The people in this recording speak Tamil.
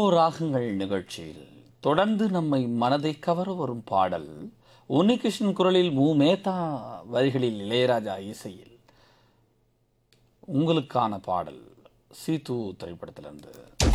ராகங்கள் நிகழ்ச்சியில் தொடர்ந்து நம்மை மனதை கவர வரும் பாடல் உன்னிகிருஷ்ணன் குரலில் மேத்தா வரிகளில் இளையராஜா இசையில் உங்களுக்கான பாடல் சீது திரைப்படத்திலிருந்து.